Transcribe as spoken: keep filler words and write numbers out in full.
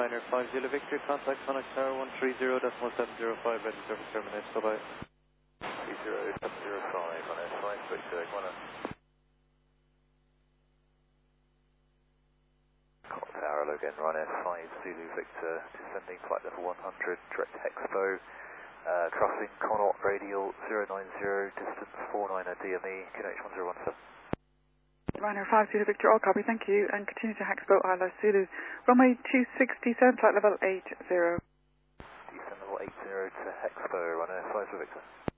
Ryanair five Zulu Victor, contact Connect Tower one three zero decimal seven zero five, ready service terminate, bye bye. three zero seven zero five, Ryanair five Victor, Iguana. Connect Tower again, Ryanair five Zulu Victor, descending flight level one hundred, direct to Expo, uh, crossing Connaught radial zero nine zero, distance four nine D M E, Q N H one zero one seven. Ryanair five Zulu Victor, all copy, thank you, and continue to Hexboat Isla Zulu, runway two sixty, descend flight level eight zero. Descend level eight zero to Hexpo, Ryanair five Zulu Victor.